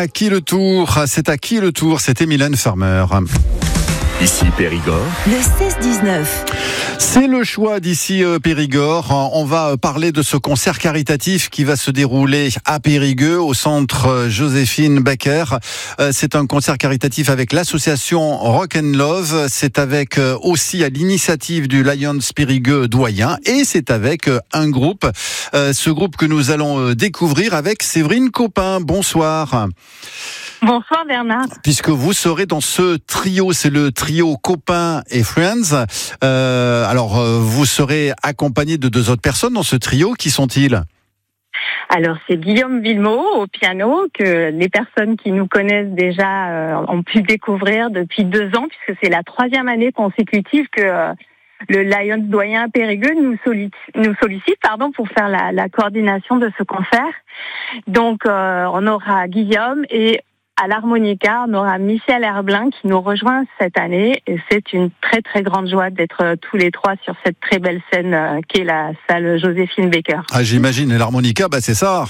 À qui le tour? C'est à qui le tour? C'était Mylène Farmer. Ici Périgord. Le 16-19. C'est le choix d'ici Périgord. On va parler de ce concert caritatif qui va se dérouler à Périgueux, au centre Joséphine Baker. C'est un concert caritatif avec l'association Rock and Love. C'est avec aussi à l'initiative du Lions Périgueux doyen. Et c'est avec un groupe, ce groupe que nous allons découvrir avec Séverine Copin. Bonsoir. Bonsoir Bernard. Puisque vous serez dans ce trio, c'est le trio Copin et Friends. Alors, vous serez accompagné de deux autres personnes dans ce trio. Qui sont-ils ? Alors, c'est Guillaume Villemot au piano, que les personnes qui nous connaissent déjà ont pu découvrir depuis 2 ans, puisque c'est la 3e année consécutive que le Lions doyen Périgueux nous sollicite pour faire la coordination de ce concert. Donc, on aura Guillaume et à l'harmonica, on aura Michel Herblin qui nous rejoint cette année et c'est une très très grande joie d'être tous les 3 sur cette très belle scène qui est la salle Joséphine Baker. Ah, j'imagine, et l'harmonica, c'est ça.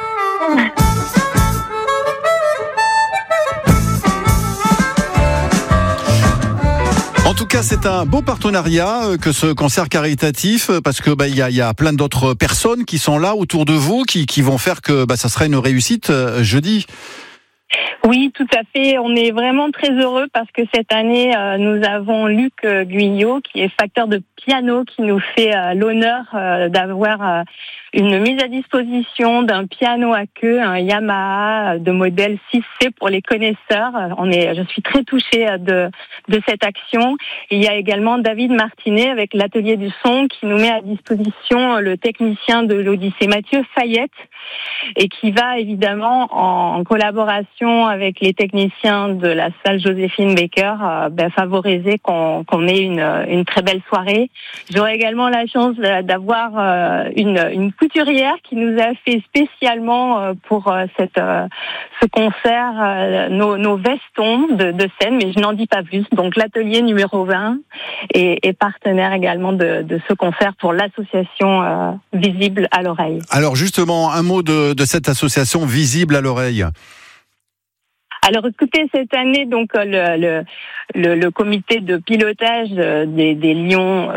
En tout cas, c'est un beau partenariat que ce concert caritatif, parce que y a plein d'autres personnes qui sont là autour de vous, qui vont faire que ça sera une réussite jeudi. Oui, tout à fait. On est vraiment très heureux parce que cette année, nous avons Luc Guyot, qui est facteur de piano, qui nous fait l'honneur d'avoir une mise à disposition d'un piano à queue, un Yamaha de modèle 6C pour les connaisseurs. Je suis très touchée de cette action. Il y a également David Martinet avec l'atelier du son qui nous met à disposition le technicien de l'Odyssée Mathieu Fayette et qui va évidemment en collaboration avec les techniciens de la salle Joséphine Baker favoriser qu'on ait une très belle soirée. J'aurai également la chance d'avoir une couturière qui nous a fait spécialement pour ce concert nos vestons de scène, mais je n'en dis pas plus. Donc l'atelier numéro 20 est partenaire également de ce concert pour l'association Visible à l'oreille. Alors justement, un mot de cette association Visible à l'oreille. Alors écoutez, cette année, donc le comité de pilotage des Lions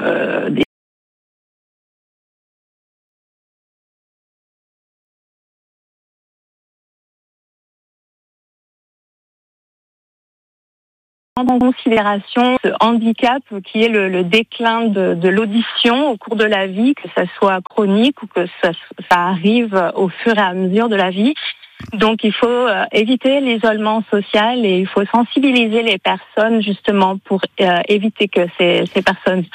en considération ce handicap qui est le déclin de l'audition au cours de la vie, que ça soit chronique ou que ça arrive au fur et à mesure de la vie. Donc il faut éviter l'isolement social et il faut sensibiliser les personnes justement pour éviter que ces personnes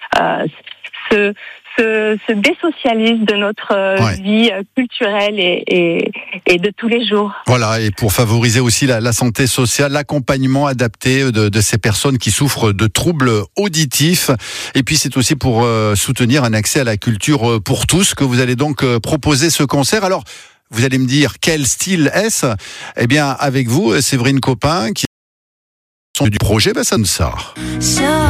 se désocialisent de notre vie culturelle et de tous les jours. Voilà, et pour favoriser aussi la santé sociale, l'accompagnement adapté de ces personnes qui souffrent de troubles auditifs. Et puis c'est aussi pour soutenir un accès à la culture pour tous que vous allez donc proposer ce concert. Alors, vous allez me dire, quel style est-ce ? Eh bien, avec vous, Séverine Copin, qui est du projet, ça nous sort.